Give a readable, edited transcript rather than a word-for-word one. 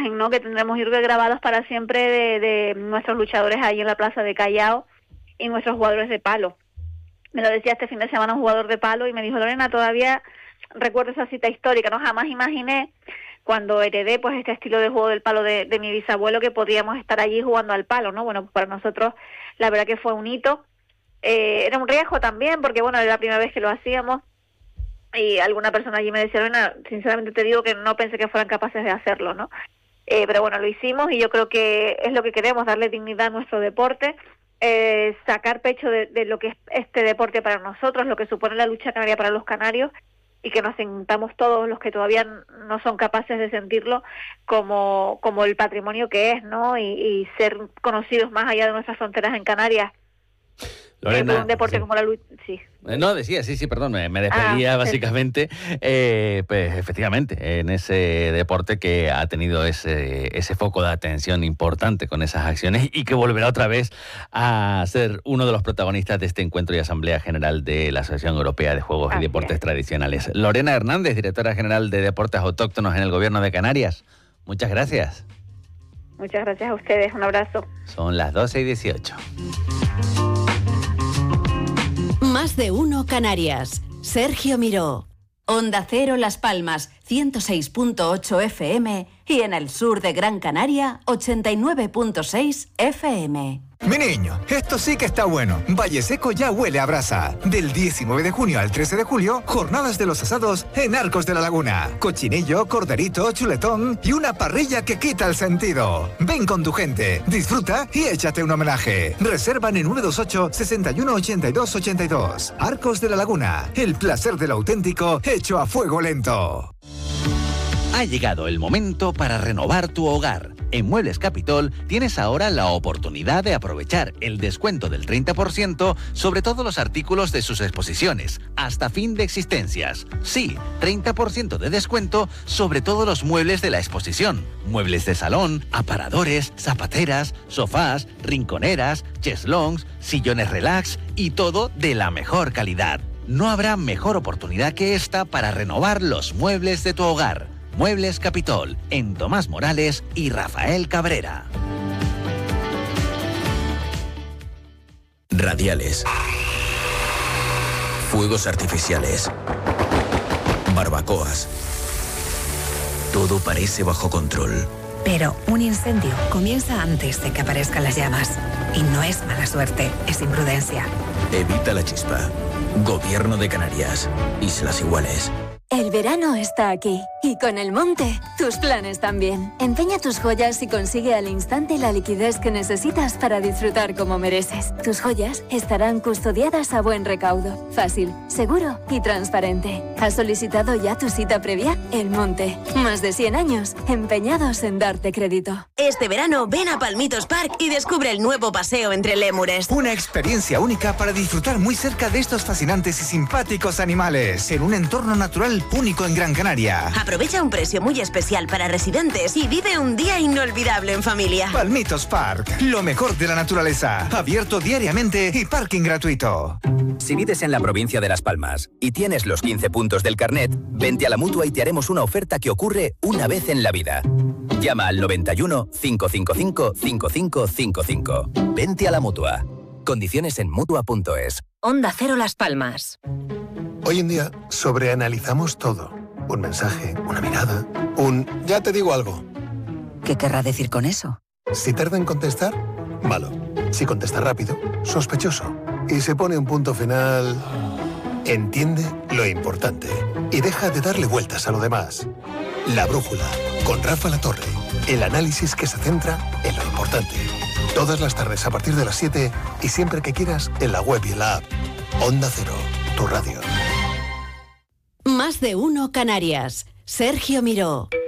imagen, ¿no?, que tendremos grabadas para siempre de nuestros luchadores ahí en la plaza de Callao y nuestros jugadores de palo. Me lo decía este fin de semana un jugador de palo y me dijo: Lorena, todavía recuerdo esa cita histórica, ¿no? Jamás imaginé, cuando heredé pues este estilo de juego del palo de mi bisabuelo, que podíamos estar allí jugando al palo, ¿no? Bueno, pues para nosotros la verdad que fue un hito. Era un riesgo también, porque bueno, era la primera vez que lo hacíamos, y alguna persona allí me decía: Lorena, sinceramente te digo que no pensé que fueran capaces de hacerlo, ¿no? Pero bueno, lo hicimos, y yo creo que es lo que queremos, darle dignidad a nuestro deporte, sacar pecho de lo que es este deporte para nosotros, lo que supone la lucha canaria para los canarios, y que nos sintamos todos los que todavía no son capaces de sentirlo como el patrimonio que es, ¿no? Y ser conocidos más allá de nuestras fronteras en Canarias. Lorena, un deporte sí. como la lucha, sí. No, decía, sí, perdón, me despedía básicamente, pues efectivamente, en ese deporte que ha tenido ese foco de atención importante con esas acciones, y que volverá otra vez a ser uno de los protagonistas de este encuentro y Asamblea General de la Asociación Europea de Juegos y Deportes Tradicionales. Lorena Hernández, directora general de Deportes Autóctonos en el Gobierno de Canarias, muchas gracias. Muchas gracias a ustedes, un abrazo. Son las 12:18. Más de uno Canarias. Sergio Miró. Onda Cero Las Palmas, 106.8 FM, y en el sur de Gran Canaria, 89.6 FM. Mi niño, esto sí que está bueno. Valle Seco ya huele a brasa. Del 19 de junio al 13 de julio, jornadas de los asados en Arcos de la Laguna. Cochinillo, corderito, chuletón y una parrilla que quita el sentido. Ven con tu gente, disfruta y échate un homenaje. Reservan en 928 61 82 82. Arcos de la Laguna, el placer del auténtico hecho a fuego lento. Ha llegado el momento para renovar tu hogar. En Muebles Capitol tienes ahora la oportunidad de aprovechar el descuento del 30% sobre todos los artículos de sus exposiciones, hasta fin de existencias. Sí, 30% de descuento sobre todos los muebles de la exposición. Muebles de salón, aparadores, zapateras, sofás, rinconeras, cheslongs, sillones relax y todo de la mejor calidad. No habrá mejor oportunidad que esta para renovar los muebles de tu hogar. Muebles Capitol, en Tomás Morales y Rafael Cabrera. Radiales. Fuegos artificiales. Barbacoas. Todo parece bajo control. Pero un incendio comienza antes de que aparezcan las llamas. Y no es mala suerte, es imprudencia. Evita la chispa. Gobierno de Canarias. Islas Iguales. El verano está aquí, y con el Monte, tus planes también. Empeña tus joyas y consigue al instante la liquidez que necesitas para disfrutar como mereces. Tus joyas estarán custodiadas a buen recaudo, fácil, seguro y transparente. ¿Has solicitado ya tu cita previa? El Monte, más de 100 años empeñados en darte crédito. Este verano ven a Palmitos Park y descubre el nuevo paseo entre lémures. Una experiencia única para disfrutar muy cerca de estos fascinantes y simpáticos animales, en un entorno natural único en Gran Canaria. Aprovecha un precio muy especial para residentes y vive un día inolvidable en familia. Palmitos Park, lo mejor de la naturaleza, abierto diariamente y parking gratuito. Si vives en la provincia de Las Palmas y tienes los 15 puntos del carnet, vente a la Mutua y te haremos una oferta que ocurre una vez en la vida. Llama al 91 555 5555. Vente a la Mutua. Condiciones en Mutua.es. Onda Cero Las Palmas. Hoy en día sobreanalizamos todo. Un mensaje, una mirada, ya te digo algo. ¿Qué querrá decir con eso? Si tarda en contestar, malo. Si contesta rápido, sospechoso. Y se pone un punto final... Entiende lo importante y deja de darle vueltas a lo demás. La Brújula, con Rafa Latorre. El análisis que se centra en lo importante. Todas las tardes a partir de las 7 y siempre que quieras en la web y en la app. Onda Cero, tu radio. Más de uno Canarias. Sergio Miró.